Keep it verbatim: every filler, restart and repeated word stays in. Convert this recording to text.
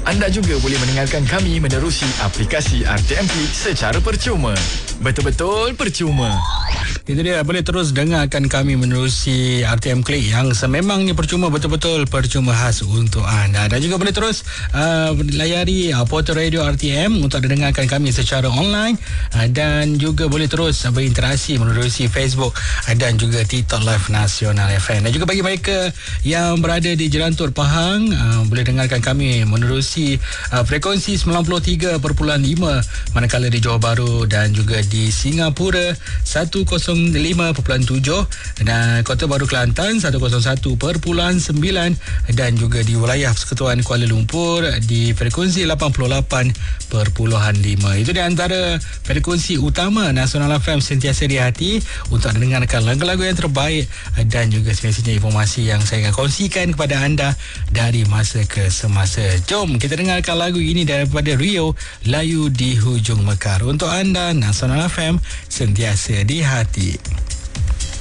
Anda juga boleh mendengarkan kami menerusi aplikasi R T M P secara percuma. Betul-betul percuma. Itu dia, boleh terus dengarkan kami menerusi R T M Klik yang sememangnya percuma, betul-betul percuma khas untuk anda. Dan juga boleh terus uh, layari uh, portal radio R T M untuk dengarkan kami secara online, uh, dan juga boleh terus uh, berinteraksi menerusi Facebook uh, dan juga TikTok Live Nasional F M. Dan juga bagi mereka yang berada di Jerantur Pahang, uh, boleh dengarkan kami menerusi uh, frekuensi sembilan puluh tiga perpuluhan lima, manakala di Johor Bahru dan juga di Singapura seratus lima perpuluhan tujuh, dan Kota Baru Kelantan seratus satu perpuluhan sembilan, dan juga di wilayah Persekutuan Kuala Lumpur di frekuensi lapan puluh lapan perpuluhan lima. Itu di antara frekuensi utama Nasional F M sentiasa di hati untuk mendengarkan lagu-lagu yang terbaik dan juga semestinya informasi yang saya akan kongsikan kepada anda dari masa ke semasa. Jom kita dengarkan lagu ini daripada Rio, Layu di Hujung Mekar. Untuk anda, Nasional F M sentiasa di hati.